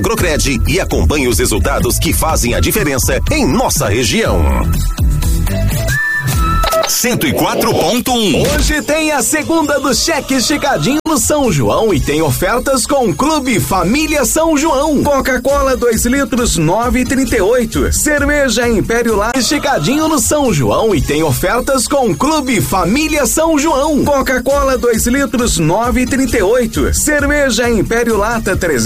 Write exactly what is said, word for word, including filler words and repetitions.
Agrocred e acompanhe os resultados que fazem a diferença em nossa região. cento e quatro ponto um. Hoje tem a segunda do cheque esticadinho no São João e tem ofertas com Clube Família São João. Coca-Cola dois litros nove e trinta e oito. Cerveja Império Lata esticadinho no São João e tem ofertas com Clube Família São João. Coca-Cola dois litros nove e trinta e oito. Cerveja Império Lata trezentos